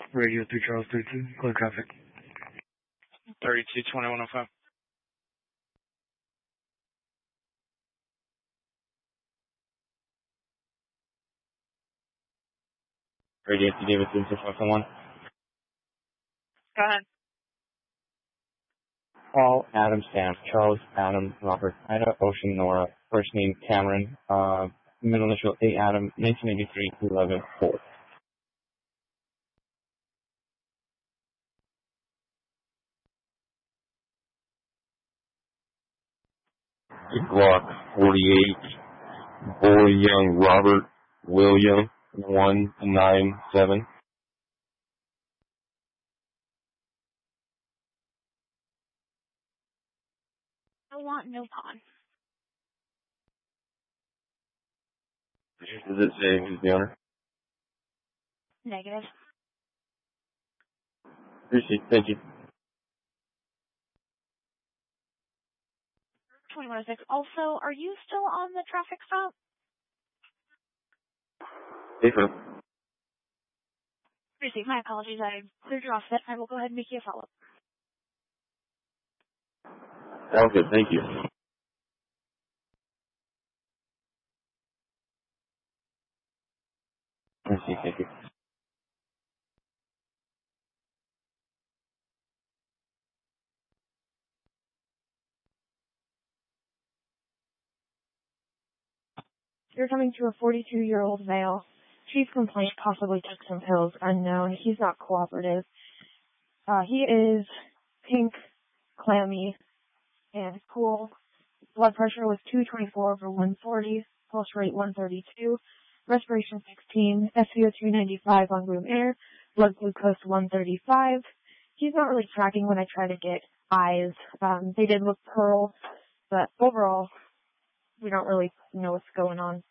Radio 3 Charles 32, clear traffic. 322105. Radio to Davidson 6511. Go ahead. Paul, Adam, Sam, Charles, Adam, Robert, Ida, Ocean, Nora, first name Cameron, middle initial A. Adam, 1983, 11, 4. Glock 48, Boy Young Robert, William 197. I want no pawn. Does it say who's the owner? Negative. Appreciate it. Thank you. 2106. Also, are you still on the traffic stop? Hey, sir. Receive my apologies. I cleared you off that. I will go ahead and make you a follow-up. Sounds good. Thank you. Thank you. You're coming to a 42-year-old male. Chief complaint possibly took some pills, unknown. He's not cooperative. He is pink, clammy, and cool. Blood pressure was 224/140, pulse rate 132, respiration 16, SpO2 95 on room air, blood glucose 135. He's not really tracking when I try to get eyes. They did look pearl, but overall, we don't really know what's going on.